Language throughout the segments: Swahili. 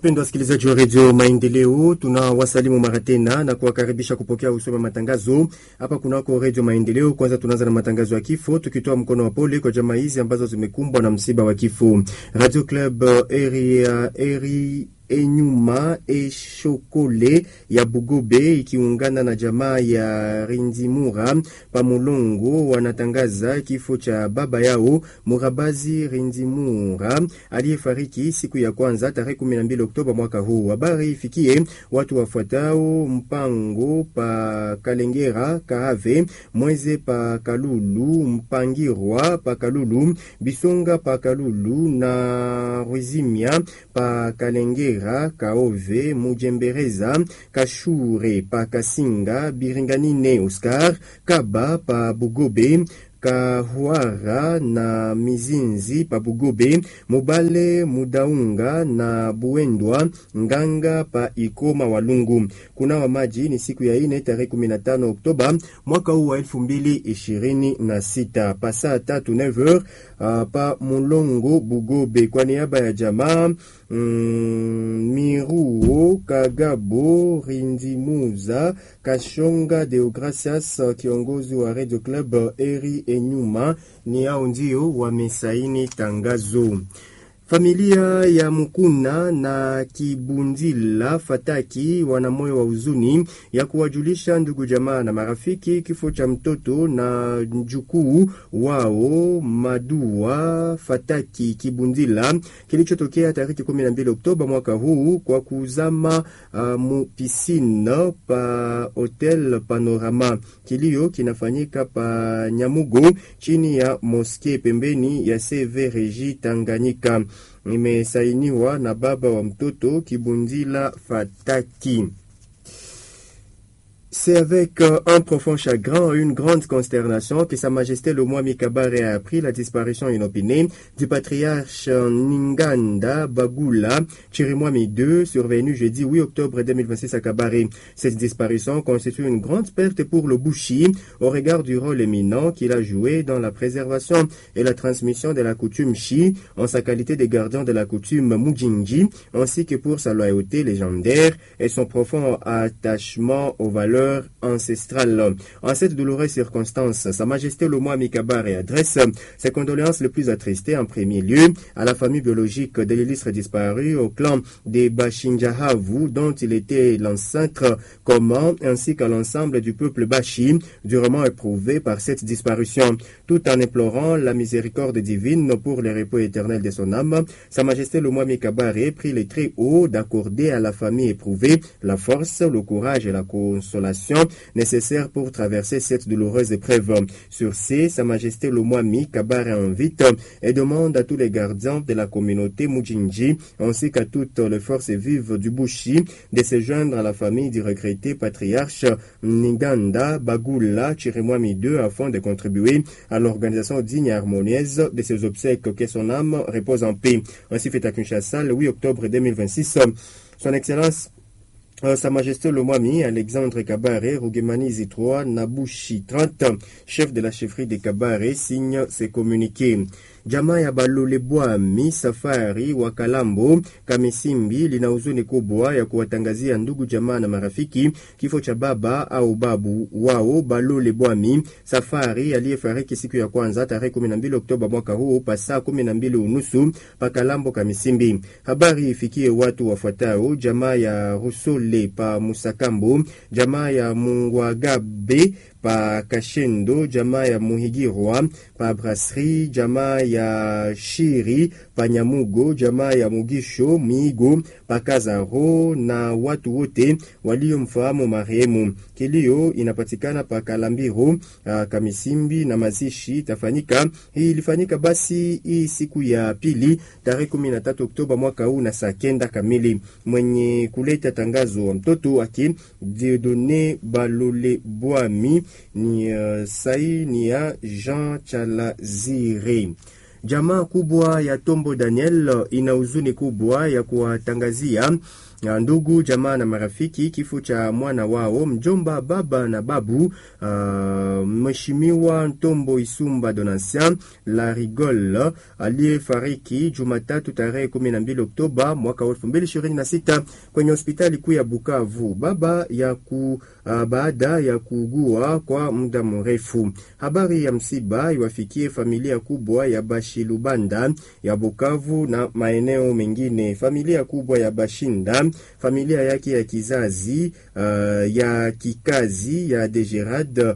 Pendo wasikilizaji wa Radio Maendeleo, tunawasalimu mara tena na kuwakaribisha kupokea usome matangazo hapa kunako Radio Maendeleo. Kwanza tunaanza na matangazo ya kifo, tukitoa mkono wa pole kwa jamaa hizi ambazo zimekumbwa na msiba wa kifo. Radio Club Eri Enyuma Eshokole ya Bugobe ikiungana na jamaa ya Rindimura Pamulongo wanatangaza kifo cha baba yao Murabazi Rindimura aliyefariki siku ya kwanza tarehe 12 Oktoba mwaka huu. Habari ifikie watu wafuatao: Mpango pa Kalengera Kahave, Mweze pa Kalulu, Mpangirwa pa Kalulu, Bisonga pa Kalulu na Ruzimia pa Kalengera Kaove, Mujembereza Kashure pa Kasinga, Biringanine Oscar Kaba pa Bugobe, Kahuara na Mizinzi pa Bugobe, Mubale Mudaunga na Buendwa Nganga pa Ikoma Walungu. Kuna wa maji ni siku ya 4 tarehe 15 Oktoba mwaka huu wa 2026 pa saa 3:09 pa Mulongo Bugobe. Kwa niaba ya jamaa Miruo Kagabo Rindimuza Kashonga Deogracias, kiongozi wa Radio Club Eri Enyuma, ni hao ndio wamesaini tangazo. Familia ya Mukuna na Kibundila Fataki wana moyo wa huzuni ya kuwajulisha ndugu jamaa na marafiki kifo cha mtoto na mjukuu wao Madua Fataki Kibundila kilichotokea tarehe 12 Oktoba mwaka huu kwa kuzama mu piscine pa Hotel Panorama. Kilio kinafanyika pa Nyamugo chini ya moske pembeni ya CV Regi Tanganyika. Imesainiwa na baba wa mtoto Kibundila Fataki. C'est avec un profond chagrin et une grande consternation que Sa Majesté le Mwami Kabare a appris la disparition inopinée du patriarche Ninganda Bagula Chirimwami II, survenu jeudi 8 octobre 2026 à Kabare. Cette disparition constitue une grande perte pour le Bushi au regard du rôle éminent qu'il a joué dans la préservation et la transmission de la coutume Shi en sa qualité de gardien de la coutume Mujinji, ainsi que pour sa loyauté légendaire et son profond attachement aux valeurs ancestrales. En cette douloureuse circonstance, Sa Majesté le Mwami Kabare adresse ses condoléances les plus attristées en premier lieu à la famille biologique de l'illustre disparu, au clan des Bashinjahavu dont il était l'ancêtre commun, ainsi qu'à l'ensemble du peuple Bashi durement éprouvé par cette disparition. Tout en implorant la miséricorde divine pour le repos éternel de son âme, Sa Majesté le Mwami Kabare prie les très hauts d'accorder à la famille éprouvée la force, le courage et la consolation nécessaires pour traverser cette douloureuse épreuve. Sur ce, Sa Majesté le Mwami Kabare invite et demande à tous les gardiens de la communauté Mujinji ainsi qu'à toutes les forces vives du Bushi de se joindre à la famille du regretté patriarche Ninganda Bagula Chirimwami II afin de contribuer à l'organisation digne et harmonieuse de ses obsèques, que son âme repose en paix. Ainsi fait à Kinshasa le 8 octobre 2026. Son Excellence Sa Majesté le Mwami Alexandre Kabare Rugemanizi III Nabushi 30, chef de la chefferie de Kabare, signe ses communiqués. Jamaa ya Balole Bwami Safari wa Kalambo Kamisimbi lina huzuni kubwa ya kuwatangazia ndugu jamaa na marafiki kifo cha baba au babu wao Balole Bwami Safari aliyefariki siku ya kwanza tarehe 12 Oktoba mwaka huu pa saa 12:30 pa Kalambo Kamisimbi. Habari ifikie watu wafuatao: jamaa ya Rusole pa Musakambo, jamaa ya Mungwagabe pa Kashendo, jamaa ya Muhigirwa pa Brasserie, jamaa ya Shiri pa Nyamugo, jamaa ya Mugisho Migo pa Kazaro na watu wote waliomfahamu marehemu. Kilio inapatikana pa Kalambiro Kamisimbi na mazishi ilifanyika basi hii siku ya pili tarehe 13 Oktoba mwaka huu na saa 9 kamili. Mwenye kuleta tangazo wa mtoto wake Dieudonné Balole Bwami ni saini ya Jean Chalazire. Jamaa kubwa ya Tombo Daniel ina huzuni kubwa ya kuwatangazia ndugu jamaa na marafiki kifo cha mwana wao mjomba baba na babu Mheshimiwa Tombo Isumba Donatien la Rigole aliyefariki Jumatatu tarehe 12 Oktoba mwaka 2026 kwenye hospitali kuu ya Bukavu baada ya kuugua kwa muda mrefu. Habari ya msiba iwafikie familia kubwa ya Bashilubanda ya Bukavu na maeneo mengine, familia kubwa ya Bashinda, familia yake ya kizazi ya kikazi ya Degerad,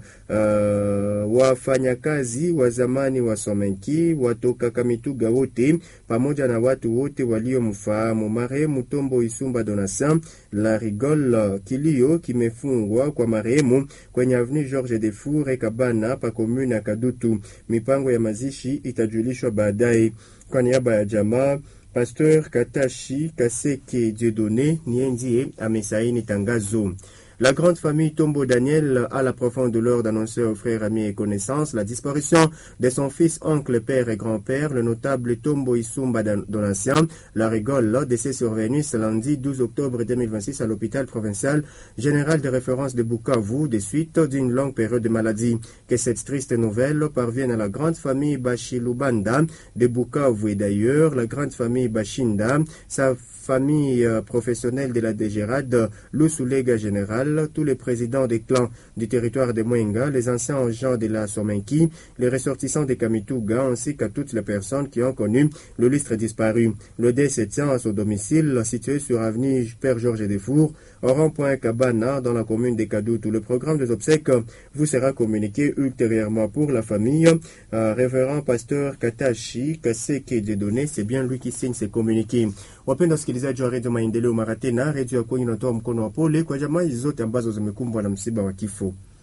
wafanyakazi wa zamani wa Somenki, watoka Kamituga wote pamoja na watu wote waliomfahamu marehemu Tombo Isumba Donatien la Rigole. Kilio kimefungwa kwa marehemu kwenye avenue Georges Defour Kabana pa commune ya Kadutu. Mipango ya mazishi itajulishwa baadaye. Kwa niaba ya jamaa, Pasteur Katashi Kaseke Dieudonné ndiye amesaini tangazo. La grande famille Tombo Daniel a la profonde douleur d'annoncer aux frères, amis et connaissances la disparition de son fils, oncle, père et grand-père, le notable Tombo Isumba Donatien la Rigole, décès survenu ce lundi 12 octobre 2026 à l'hôpital provincial général de référence de Bukavu, des suites d'une longue période de maladie. Que cette triste nouvelle parvienne à la grande famille Bashilubanda de Bukavu et d'ailleurs la grande famille Bashinda, sa famille professionnelle de la Degerad, l'Ousoulega général, tous les présidents des clans du territoire de Mwenga, les anciens agents de la Somenki, les ressortissants de Kamituga, ainsi qu'à toutes les personnes qui ont connu le lustre disparu. Le décès tient à son domicile, situé sur avenue Père Georges Defour, au rond-point Kabana, dans la commune de Kadutu. Le programme des obsèques vous sera communiqué ultérieurement. Pour la famille. Révérend Pasteur Katashi Kaseke Dieudonné, c'est bien lui qui signe ces communiqués. Wapenda wasikilizaji wa Radio Maendeleo, mara tena Radio yako inatoa mkono wa pole kwa jamaa zote ambazo zimekumbwa na msiba wa kifo.